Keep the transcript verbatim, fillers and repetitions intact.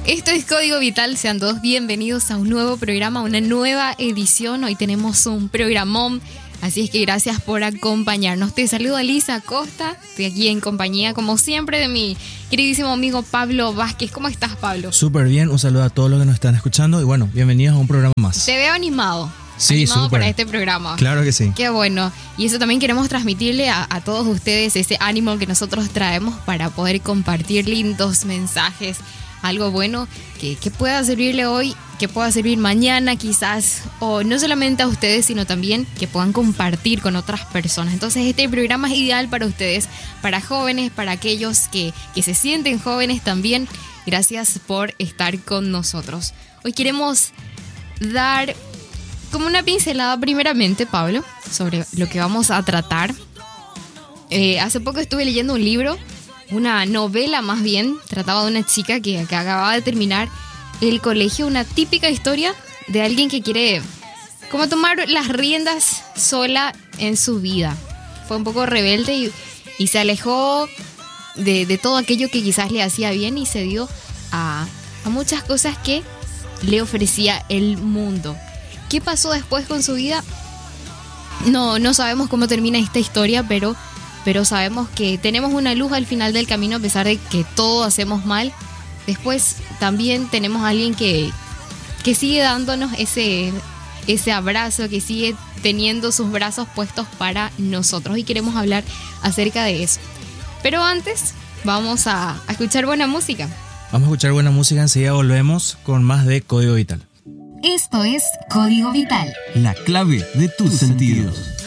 Esto es Código Vital, sean todos bienvenidos a un nuevo programa, una nueva edición. Hoy tenemos un programón, así es que gracias por acompañarnos. Te saludo Lisa Acosta, estoy aquí en compañía como siempre de mi queridísimo amigo Pablo Vázquez. ¿Cómo estás, Pablo? Súper bien, un saludo a todos los que nos están escuchando y bueno, bienvenidos a un programa más. Te veo animado. Sí, animado súper. para este programa. Claro que sí. Qué bueno. Y eso también queremos transmitirle a, a todos ustedes, ese ánimo que nosotros traemos para poder compartir lindos mensajes, algo bueno que, que pueda servirle hoy, que pueda servir mañana quizás, o no solamente a ustedes, sino también que puedan compartir con otras personas. Entonces este programa es ideal para ustedes, para jóvenes, para aquellos que, que se sienten jóvenes también. Gracias por estar con nosotros. Hoy queremos dar como una pincelada primeramente, Pablo, sobre lo que vamos a tratar. Eh, hace poco estuve leyendo un libro, una novela más bien, trataba de una chica que, que acababa de terminar el colegio, una típica historia de alguien que quiere como tomar las riendas sola en su vida. Fue un poco rebelde y, y se alejó de, de todo aquello que quizás le hacía bien y se dio a, a muchas cosas que le ofrecía el mundo. ¿Qué pasó después con su vida? No, no sabemos cómo termina esta historia, pero, pero sabemos que tenemos una luz al final del camino a pesar de que todo hacemos mal. Después también tenemos a alguien que, que sigue dándonos ese, ese abrazo, que sigue teniendo sus brazos puestos para nosotros y queremos hablar acerca de eso. Pero antes vamos a, a escuchar buena música. Vamos a escuchar buena música, enseguida volvemos con más de Código Vital. Esto es Código Vital. La clave de tus sentidos.